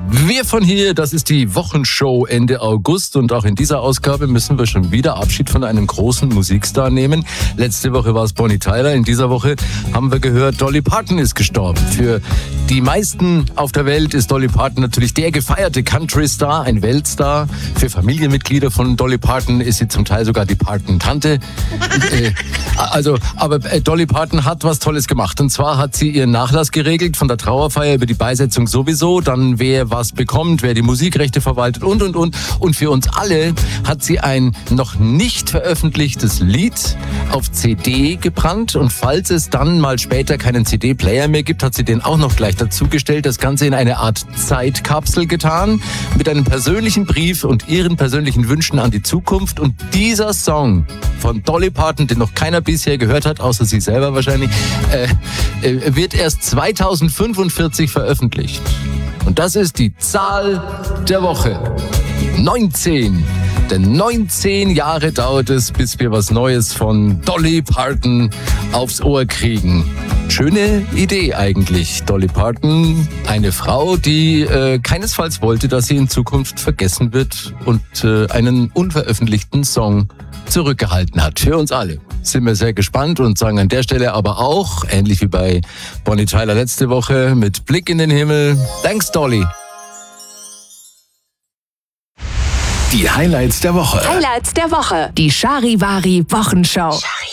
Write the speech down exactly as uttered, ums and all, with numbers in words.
Wir von hier, das ist die Wochenshow Ende August und auch in dieser Ausgabe müssen wir schon wieder Abschied von einem großen Musikstar nehmen. Letzte Woche war es Bonnie Tyler, in dieser Woche haben wir gehört, Dolly Parton ist gestorben. Für die meisten auf der Welt ist Dolly Parton natürlich der gefeierte Country-Star, ein Weltstar. Für Familienmitglieder von Dolly Parton ist sie zum Teil sogar die Parton-Tante. äh, also, aber äh, Dolly Parton hat was Tolles gemacht und zwar hat sie ihren Nachlass geregelt, von der Trauerfeier über die Beisetzung sowieso, dann wer was bekommt, wer die Musikrechte verwaltet und, und, und. Und für uns alle hat sie ein noch nicht veröffentlichtes Lied auf C D gebrannt. Und falls es dann mal später keinen C D-Player mehr gibt, hat sie den auch noch gleich dazugestellt. Das Ganze in eine Art Zeitkapsel getan, mit einem persönlichen Brief und ihren persönlichen Wünschen an die Zukunft. Und dieser Song von Dolly Parton, den noch keiner bisher gehört hat, außer sie selber wahrscheinlich, äh, äh, wird erst zweitausendfünfundvierzig veröffentlicht. Und das ist die Zahl der Woche. neunzehn. Denn neunzehn Jahre dauert es, bis wir was Neues von Dolly Parton aufs Ohr kriegen. Schöne Idee eigentlich. Dolly Parton, eine Frau, die äh, keinesfalls wollte, dass sie in Zukunft vergessen wird und äh, einen unveröffentlichten Song zurückgehalten hat. Für uns alle. Sind wir sehr gespannt und sagen an der Stelle aber auch, ähnlich wie bei Bonnie Tyler letzte Woche, mit Blick in den Himmel. Thanks, Dolly. Die Highlights der Woche. Highlights der Woche. Die Charivari Wochenshow.